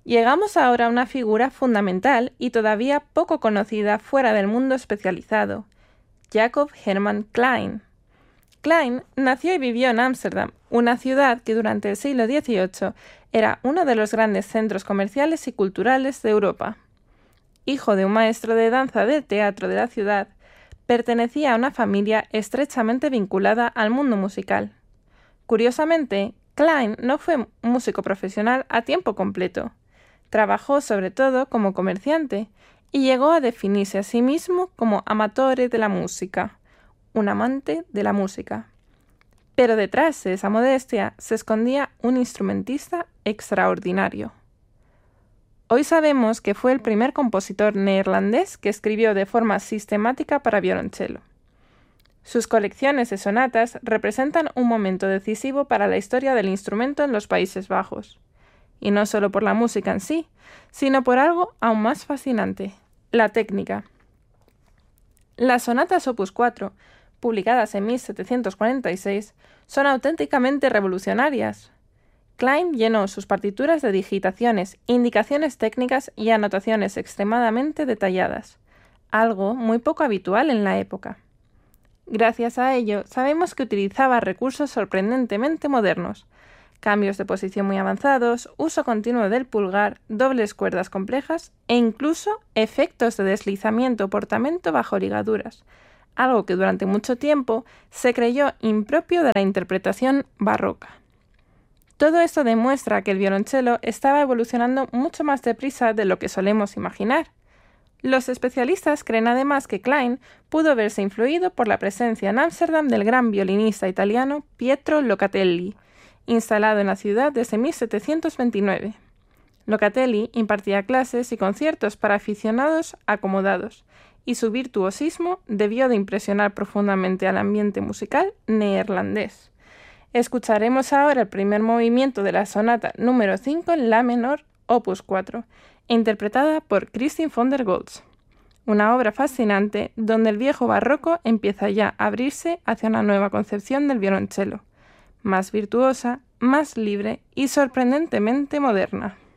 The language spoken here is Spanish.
Llegamos ahora a una figura fundamental y todavía poco conocida fuera del mundo especializado, Jacob Hermann Klein. Klein nació y vivió en Ámsterdam, una ciudad que durante el siglo XVIII era uno de los grandes centros comerciales y culturales de Europa. Hijo de un maestro de danza del teatro de la ciudad, pertenecía a una familia estrechamente vinculada al mundo musical. Curiosamente, Klein no fue músico profesional a tiempo completo. Trabajó sobre todo como comerciante y llegó a definirse a sí mismo como amatore de la música, un amante de la música. Pero detrás de esa modestia se escondía un instrumentista extraordinario. Hoy sabemos que fue el primer compositor neerlandés que escribió de forma sistemática para violonchelo. Sus colecciones de sonatas representan un momento decisivo para la historia del instrumento en los Países Bajos. Y no solo por la música en sí, sino por algo aún más fascinante, la técnica. Las sonatas Opus 4, publicadas en 1746, son auténticamente revolucionarias. Klein llenó sus partituras de digitaciones, indicaciones técnicas y anotaciones extremadamente detalladas, algo muy poco habitual en la época. Gracias a ello, sabemos que utilizaba recursos sorprendentemente modernos, cambios de posición muy avanzados, uso continuo del pulgar, dobles cuerdas complejas e incluso efectos de deslizamiento o portamento bajo ligaduras, algo que durante mucho tiempo se creyó impropio de la interpretación barroca. Todo esto demuestra que el violonchelo estaba evolucionando mucho más deprisa de lo que solemos imaginar. Los especialistas creen además que Klein pudo verse influido por la presencia en Ámsterdam del gran violinista italiano Pietro Locatelli, instalado en la ciudad desde 1729. Locatelli impartía clases y conciertos para aficionados acomodados, y su virtuosismo debió de impresionar profundamente al ambiente musical neerlandés. Escucharemos ahora el primer movimiento de la sonata número 5 en la menor, opus 4, interpretada por Christine von der Goltz. Una obra fascinante donde el viejo barroco empieza ya a abrirse hacia una nueva concepción del violonchelo, más virtuosa, más libre y sorprendentemente moderna.